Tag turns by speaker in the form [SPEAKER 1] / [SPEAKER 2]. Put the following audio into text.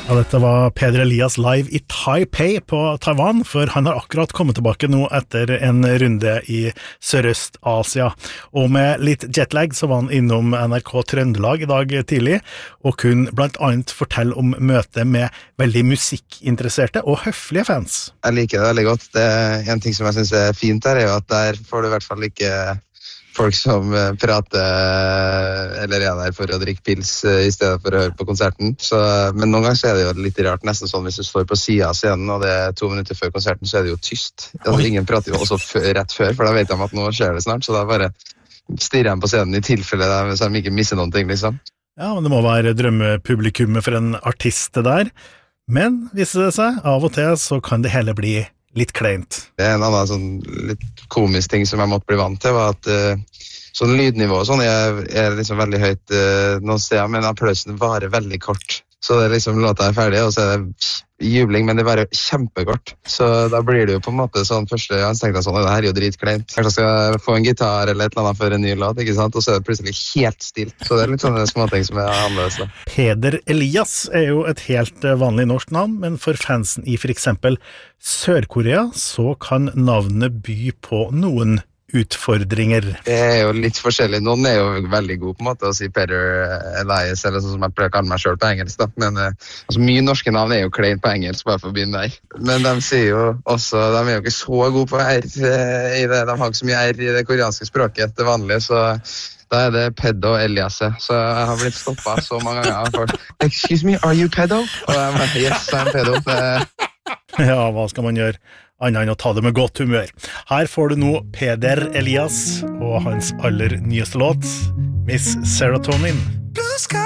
[SPEAKER 1] Ja, dette var Peder Elias live i Taipei på Taiwan, for han har akkurat kommet tilbake nå etter en runde i Sørøst-Asia. Og med litt jetlag så var han innom NRK Trøndelag i dag tidlig, og kunne blant annet fortelle om møtet med veldig musikkinteresserte og høflige fans.
[SPEAKER 2] Jeg liker det veldig godt. Det er en ting som jeg synes er fint her, er jo at der får du i hvert fall ikke folk som prater eller er der for å drikke pils i stedet for å høre på konserten. Men noen ganger så er det jo litt rart, nesten sånn hvis du står på siden av scenen, og det er 2 minutter før konserten, så er det jo tyst. Ingen prater jo også rett før, for da vet de at nå skjer det snart, så da bare stirrer de på scenen i tilfelle så de ikke misser noen ting, liksom.
[SPEAKER 1] Ja, men det må være drømmepublikummet for en artist det der. Men viser det seg, av og til så kan det hele bli litt kleint.
[SPEAKER 2] Det er en annen sånn litt komisk ting som jeg måtte bli vant til, var at sånn lydnivå og sånn er liksom veldig høyt noen steder, men applausen varer veldig kort. Så det er liksom låta er ferdig, og så er det jubling, men det varer kjempekort. Så da blir det jo på en måte sånn første, jeg tenkte sånn, det her er jo dritkleint. Kanskje jeg skal få en gitar eller et eller annet for en ny låt, ikke sant? Og så er det plutselig helt stilt. Så det er litt sånne småting som er annerledes da.
[SPEAKER 1] Peder Elias er jo et helt vanlig norsk navn, men for fansen i for eksempel Sør-Korea så kan navnet by på noen utfordringer.
[SPEAKER 2] Det er jo litt forskjellig. Noen er jo veldig god på en måte å si Peder Elias, eller sånn som jeg pleier å kalle meg selv på engelsk da. Men altså, mye norske navn er jo kleint på engelsk, bare for å begynne der. Men de sier jo også, de er jo ikke så gode på R i det. De har ikke så mye R i det koreanske språket til vanlig, så da er det Pedo Elias. Så jeg har blitt stoppet så mange ganger for Excuse me, are you pedo? Og jeg bare, yes, I'm pedo.
[SPEAKER 1] Ja, hva skal man gjøre? Annet enn å ta det med godt humør. Her får du nå Peder Elias og hans aller nyeste låt, Miss Serotonin.